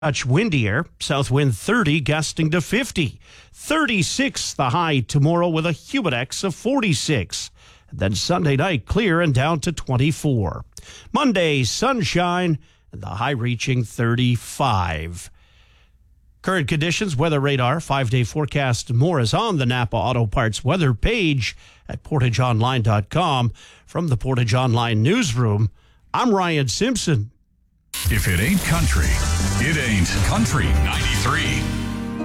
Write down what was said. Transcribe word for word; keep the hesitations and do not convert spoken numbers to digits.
Much windier, south wind thirty, gusting to fifty. thirty-six the high tomorrow with a humidex of forty-six. Then Sunday night, clear and down to twenty-four. Monday, sunshine, and the high reaching thirty-five. Current conditions, weather radar, five-day forecast. More is on the Napa Auto Parts weather page at portage online dot com. From the Portage Online newsroom, I'm Ryan Simpson. If it ain't country, it ain't Country ninety-three.